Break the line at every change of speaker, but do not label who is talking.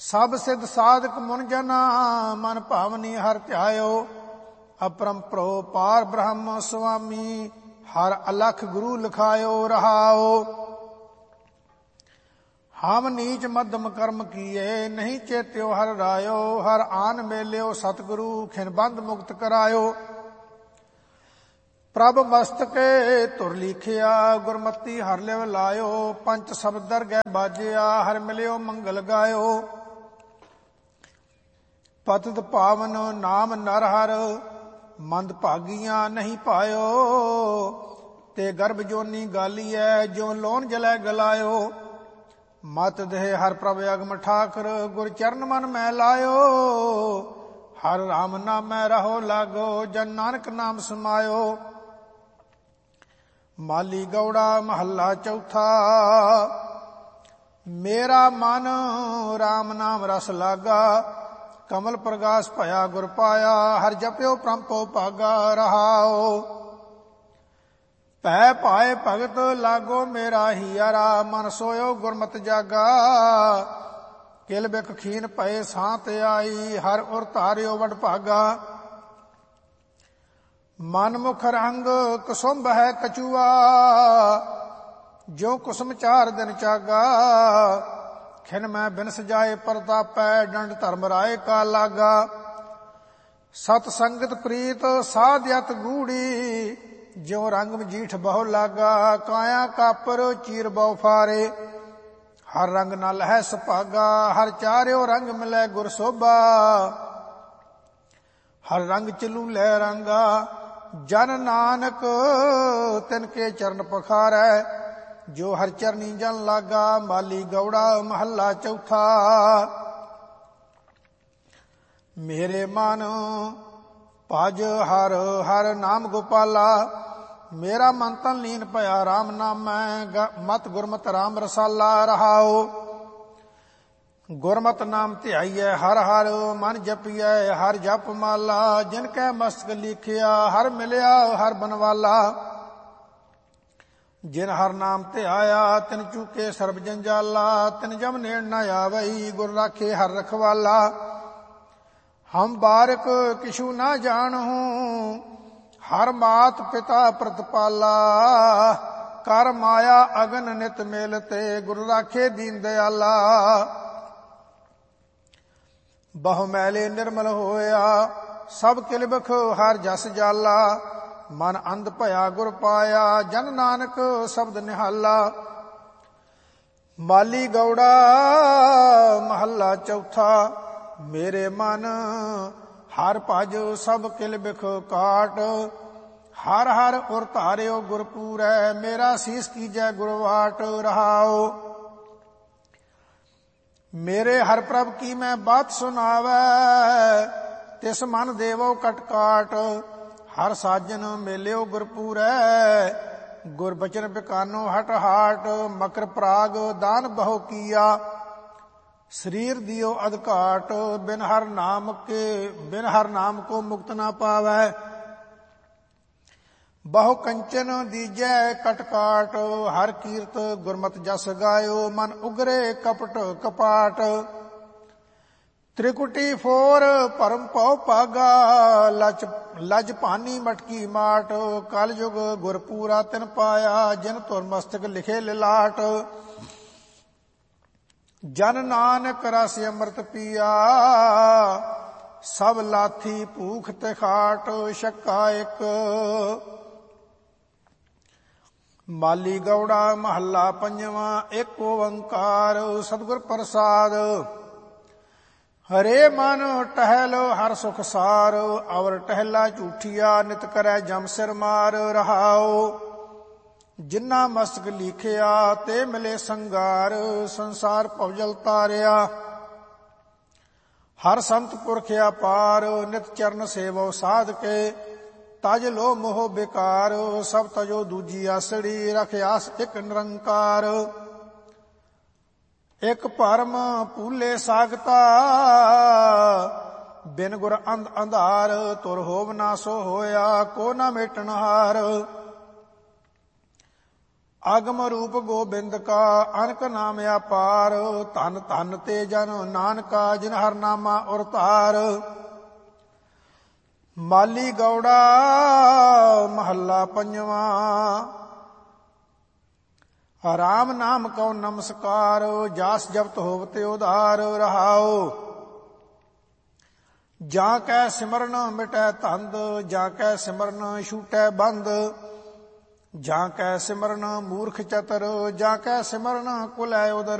ਸਭ ਸਿੱਧ ਸਾਧਕ ਮੁਨ ਜਨਾ ਮਨ ਭਾਵਨੀ ਹਰਿ ਧਿਆਇਓ। ਅਪਰੰਪਰੋ ਪਾਰ ਬ੍ਰਹਮ ਸੁਆਮੀ ਹਰਿ ਅਲਖ ਗੁਰੂ ਲਿਖਾਇਓ ਰਹਾਓ। ਹਮ ਨੀਚ ਮੱਧਮ ਕਰਮ ਕੀਏ ਨਹੀਂ ਚੇਤਿਓ ਹਰਿ ਰਾਇਓ। ਹਰਿ ਆਨ ਮੇਲਿਓ ਸਤਿਗੁਰੂ ਖਿਨ ਬੰਧ ਮੁਕਤ ਕਰਾਇਓ। ਪ੍ਰਭ ਮਸਤਕੇ ਧੁਰ ਲੀਖਿਆ ਗੁਰਮਤੀ ਹਰਿ ਲਿਵ ਲਾਇਓ। ਪੰਚ ਸ਼ਬਦ ਦਰਗਹਿ ਬਾਜਿਆ ਹਰਿ ਮਿਲਿਓ ਮੰਗਲ ਗਾਇਓ। ਪਤਿਤ ਪਾਵਨ ਨਾਮ ਨਰ ਹਰ ਮੰਦ ਭਾਗੀਆਂ ਨਹੀਂ ਪਾਇਓ। ਤੇ ਗਰਭ ਜੋਨੀ ਗਾਲੀਐ ਜੋ ਲੋਨ ਜਲੈ ਗਲਾਇਓ। ਮਤ ਦੇਹ ਹਰਿ ਪ੍ਰਭ ਅਗਮ ਠਾਕਰ ਗੁਰ ਚਰਨ ਮਨ ਮੈਂ ਲਾਇਓ। ਹਰਿ ਰਾਮ ਨਾਮੈ ਰਹੋ ਲਾਗੋ ਜਨ ਨਾਨਕ ਨਾਮ ਸਮਾਇਓ। ਮਾਲੀ ਗੌੜਾ ਮਹੱਲਾ ਚੌਥਾ। ਮੇਰਾ ਮਨ ਰਾਮ ਨਾਮ ਰਸ ਲਾਗਾ ਕਮਲ ਪ੍ਰਗਾਸ ਭਇਆ ਗੁਰ ਪਾਇਆ। ਹਰਿ ਜਪਿਓ ਪ੍ਰੰਪੋ ਭਾਗਾ ਰਹਾਓ। ਭੈ ਪਾਏ ਭਗਤ ਲਾਗੋ ਮੇਰਾ ਹੀਰਾ ਮਨ ਸੋਇਓ ਗੁਰਮਤਿ ਜਾਗਾ। ਕਿਲ ਬਿਖ ਖੀਨ ਪਏ ਸਾਂਤ ਆਈ ਹਰਿ ਉਰ ਧਾਰਿਓ ਵਡ ਭਾਗਾ। ਮਨ ਮੁਖ ਰੰਗ ਕੁਸੁੰਭ ਹੈ ਕਛੂਆ ਜੋ ਕੁਸਮ ਚਾਰ ਦਿਨ ਚਾਗਾ। ਖਿਨ ਮੈਂ ਬਿਨ ਸਜਾਏ ਪਰਤਾਪੈ ਡੰਡ ਧਰਮ ਰਾਏ ਕਾ ਲਾਗਾ। ਸਤ ਸੰਗਤ ਪ੍ਰੀਤ ਸਾਧਿਅਤ ਗੂੜੀ ਜਿਉ ਰੰਗ ਮਜੀਠ ਬਹੁ ਲਾਗਾ। ਕਾਇਆ ਕਾਪਰ ਚੀਰ ਬਹੁ ਫਾਰੇ ਹਰ ਰੰਗ ਨਲ ਹੈ ਸੁਭਾਗਾ। ਹਰ ਚਾਰਿਓ ਰੰਗ ਮਿਲੈ ਗੁਰ ਸੋਭਾ ਹਰ ਰੰਗ ਚਲੂ ਲੈ ਰੰਗਾ। ਜਨ ਨਾਨਕ ਤਿਨ ਕੇ ਚਰਨ ਪਖਾਰੈ ਜੋ ਹਰ ਚਰਨੀ ਜਨ ਲਾਗਾ। ਮਾਲੀ ਗੌੜਾ ਮਹੱਲਾ ਚੌਥਾ। ਮੇਰੇ ਮਨ ਭਜ ਹਰ ਹਰ ਨਾਮ ਗੋਪਾਲਾ। ਮੇਰਾ ਮਨ ਤਨ ਲੀਨ ਭਇਆ ਰਾਮ ਨਾਮੈ ਮਤ ਗੁਰਮਤਿ ਰਾਮ ਰਸਾਲਾ ਰਹਾਓ। ਗੁਰਮਤਿ ਨਾਮ ਧਿਆਈਐ ਹਰਿ ਹਰਿ ਮਨ ਜਪੀਐ ਹਰਿ ਜਪ ਮਾਲਾ। ਜਿਨ ਕੈ ਮਸਤਕ ਲਿਖਿਆ ਹਰਿ ਮਿਲਿਆ ਹਰਿ ਬਨਵਾਲਾ। ਜਿਨ ਹਰਿ ਨਾਮ ਧਿਆਇਆ ਤਿਨ ਚੂਕੇ ਸਰਬ ਜੰਜਾਲਾ। ਤਿਨ ਜਮ ਨੇੜ ਨ ਆਵਈ ਗੁਰ ਰਾਖੇ ਹਰਿ ਰਖਵਾਲਾ। ਹਮ ਬਾਰਕ ਕਿਛੂ ਨਾ ਜਾਣਹੂੰ ਹਰ ਮਾਤ ਪਿਤਾ ਪ੍ਰਤਪਾਲਾ। ਕਰ ਮਾਇਆ ਅਗਨ ਨਿਤ ਮੇਲ ਤੇ ਗੁਰ ਰਾਖੇ ਦੀਨ ਦਿਆਲਾ। ਬਹੁ ਮੈਲੇ ਨਿਰਮਲ ਹੋਇਆ ਸਭ ਕਿਲ ਬਿਖ ਹਰ ਜਸ ਜਾਲਾ। ਮਨ ਅੰਧ ਭਇਆ ਗੁਰ ਪਾਇਆ ਜਨ ਨਾਨਕ ਸ਼ਬਦ ਨਿਹਾਲਾ। ਮਾਲੀ ਗੌੜਾ ਮਹੱਲਾ ਚੌਥਾ। ਮੇਰੇ ਮਨ ਹਰ ਭਜ ਸਭ ਕਿਲ ਬਿਖ ਕਾਟ। ਹਰ ਹਰ ਉਰ ਧਾਰਿਓ ਗੁਰ ਪੂਰੈ ਮੇਰਾ ਸੀਸ ਕੀਜੈ ਗੁਰ ਵਾਟ ਰਹਾਓ। ਮੇਰੇ ਹਰ ਪ੍ਰਭ ਕੀ ਮੈਂ ਬਾਤ ਸੁਣਾਵੈ ਤਿਸ ਮਨ ਦੇਵੋ ਕਟ ਕਾਟ। ਹਰ ਸਾਜਨ ਮੇਲਿਓ ਗੁਰ ਪੂਰੈ ਗੁਰ ਬਚਨ ਬਿਕਾਨੋ ਹਟ ਹਾਟ। ਮਕਰ ਪ੍ਰਾਗ ਦਾਨ ਬਹੁ ਕੀਆ ਸਰੀਰ ਦਿਓ ਅਧਕਾਟ। ਬਿਨ ਹਰ ਨਾਮ ਕੋ ਮੁਕਤ ਨਾ ਪਾਵੈ ਬਹੁ ਕੰਚਨ ਦੀਜੈ ਕਟਕਾਟ। ਹਰ ਕੀਰਤ ਗੁਰਮਤਿ ਜਸ ਗਾਇਓ ਮਨ ਉਗਰੇ ਕਪਟ ਕਪਾਟ। ਤ੍ਰਿਕੁਟੀ ਫੋਰ ਭਰਮ ਭਉ ਭਾਗਾ ਲਜ ਭਾਨੀ ਮਟਕੀ ਮਾਟ। ਕਲ ਯੁਗ ਗੁਰ ਪੂਰਾ ਤਿਨ ਪਾਇਆ ਜਿਨ ਧੁਰ ਮਸਤਕ ਲਿਖੇ ਲਿਲਾਟ। ਜਨ ਨਾਨਕ ਰਸ ਅੰਮ੍ਰਿਤ ਪੀਆ ਸਭ ਲਾਥੀ ਭੂਖ ਤੇ ਖਾਟ। ਛੱਕਾ ਇੱਕ। ਮਾਲੀ ਗੌੜਾ ਮਹੱਲਾ ਪੰਜਵਾਂ। ਇੱਕ ਓੰਕਾਰ ਸਤਿਗੁਰ ਪ੍ਰਸਾਦ। ਹਰੇ ਮਨ ਟਹਿਲੋ ਹਰ ਸੁਖ ਸਾਰ ਅਵਰ ਟਹਿਲਾ ਝੂਠੀਆ ਨਿਤ ਕਰੈ ਜਮ ਸਿਰ ਮਾਰ ਰਹਾਓ। ਜਿਨ੍ਹਾਂ ਮਸਤਕ ਲੀਖਿਆ ਤੇ ਮਿਲੇ ਸੰਗਾਰ ਸੰਸਾਰ ਭਵਜਲ ਤਾਰਿਆ। ਹਰ ਸੰਤ ਪੁਰਖ ਅਪਾਰ ਨਿਤ ਚਰਨ ਸੇਵੋ ਸਾਧ ਕੇ। ਤਜ ਲੋ ਮੋਹ ਬੇਕਾਰ ਸਭ ਤਜੋ ਦੂਜੀ ਆਸੜੀ ਰਖ ਆਸ ਇੱਕ ਨਿਰੰਕਾਰ। ਇੱਕ ਭਰਮ ਭੂਲੇ ਸਾਗਤਾ ਬਿਨ ਗੁਰ ਅੰਧਾਰ। ਤੁਰ ਹੋਵ ਨਾ ਸੋ ਹੋਇਆ ਕੋ ਨਾ ਮੇਟਣ ਹਾਰ। ਆਗਮ ਰੂਪ ਗੋਬਿੰਦ ਕਾ ਅਨਕ ਨਾਮ ਅਪਾਰ। ਧਨ ਧਨ ਤੇ ਜਨ ਨਾਨਕਾ ਜਿਨ ਹਰ ਨਾਮਾ ਉਰ ਧਾਰ। ਮਾਲੀ ਗੌੜਾ ਮਹੱਲਾ ਪੰਜਵਾਂ। ਰਾਮ ਨਾਮ ਕਉ ਨਮਸਕਾਰ ਜਾਸ ਜਪਤ ਹੋਵਤੇ ਉਧਾਰ ਰਹਾਉ। ਜਾਂ ਕੈ ਸਿਮਰਨ ਮਿਟੈ ਧੰਦ ਜਾਂ ਕੈ ਸਿਮਰਨ ਛੂਟੈ ਬੰਦ। ਜਾਂ ਕੈ ਸਿਮਰਨ ਮੂਰਖ ਚਤਰ ਜਾਂ ਕੈ ਸਿਮਰਨ ਕੁਲੈ ਉਦਰ।